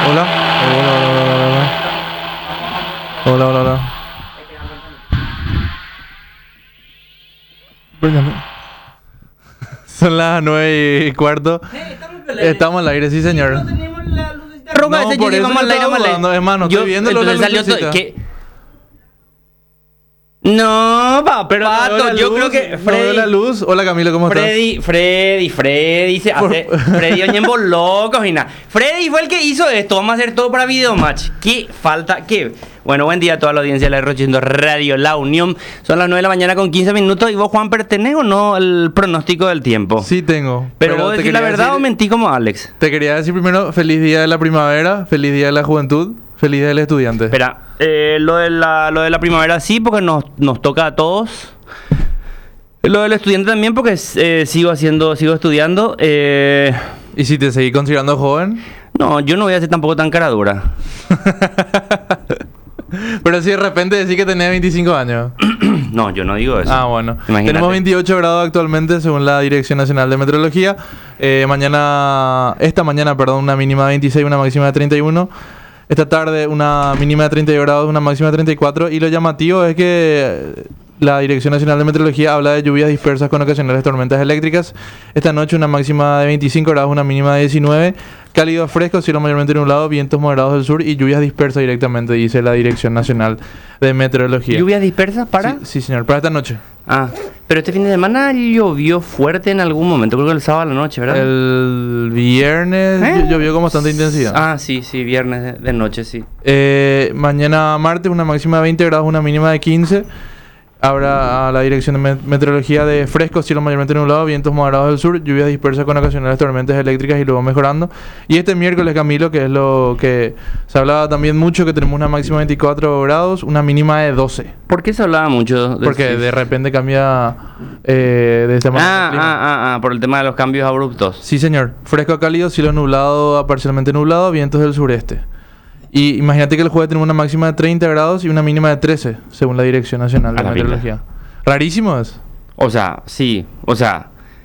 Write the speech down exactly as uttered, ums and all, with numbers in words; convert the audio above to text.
Hola. Hola, hola, hola, hola. Hola, hola, hola. Son las nueve y cuarto. Hey, estamos al aire. Estamos al aire, sí, señor. No tenemos la lucecita roja. No, ese por yo eso vamos yo al aire, estaba vamos al aire. dudando, hermano, estoy viéndolo entonces la salió todo. lucecita. ¿Qué? No, pa, Pero no veo pato, la yo luz, creo que no veo Freddy, la luz. Hola, Camilo, ¿cómo Freddy, Freddy, Freddy se hace, Freddy Oñembo locos y nada. Freddy fue el que hizo esto, vamos a hacer todo para Videomatch. ¿Qué falta? ¿Qué? Bueno, buen día a toda la audiencia de la R ochocientos Radio La Unión. Son las nueve de la mañana con quince minutos. ¿Y vos, Juan, tenés o no el pronóstico del tiempo? estás? Sí, tengo. Pero, vos te decís la quería verdad decir- o mentí como Alex. Te quería decir primero, feliz día de la primavera, feliz día de la juventud, feliz día del estudiante. Espera, eh, lo, de la, lo de la primavera sí, porque nos, nos toca a todos. Lo del estudiante también, porque eh, sigo haciendo, sigo estudiando. Eh, ¿Y si te seguís considerando joven? no, yo no voy a ser tampoco tan cara dura. Pero si de repente decís que tenés veinticinco años. No, yo no digo eso. Ah, bueno. Imagínate. Tenemos veintiocho grados actualmente según la Dirección Nacional de Meteorología. Eh, mañana, esta mañana, perdón, una mínima de veintiséis, una máxima de treinta y uno. Esta tarde una mínima de treinta y dos grados, una máxima de treinta y cuatro. Y lo llamativo es que la Dirección Nacional de Meteorología habla de lluvias dispersas con ocasionales tormentas eléctricas. Esta noche una máxima de veinticinco grados, una mínima de diecinueve. Cálido fresco, cielo mayormente nublado, vientos moderados del sur y lluvias dispersas directamente, dice la Dirección Nacional de Meteorología. ¿Lluvias dispersas para? Sí, sí, señor, para esta noche. Ah, pero este fin de semana llovió fuerte en algún momento. Creo que el sábado a la noche, ¿verdad? El viernes ¿Eh? llovió con bastante intensidad. Ah, sí, sí, viernes de, de noche, sí. Eh, mañana martes una máxima de veinte grados, una mínima de quince. Habrá a la Dirección de Met- Meteorología de fresco, cielo mayormente nublado, vientos moderados del sur, lluvias dispersas con ocasionales tormentas eléctricas y luego mejorando. Y este miércoles, Camilo, que es lo que se hablaba también mucho, que tenemos una máxima de veinticuatro grados, una mínima de doce. ¿Por qué se hablaba mucho de Porque sí? de repente cambia eh, de semana Ah, el clima. ah, ah, ah, por el tema de los cambios abruptos. Sí, señor. Fresco a cálido, cielo nublado a parcialmente nublado, vientos del sureste. Y imagínate que el jueves tenemos una máxima de treinta grados y una mínima de trece, según la Dirección Nacional de A la Meteorología. Rarísimo es. O sea, sí, o sea,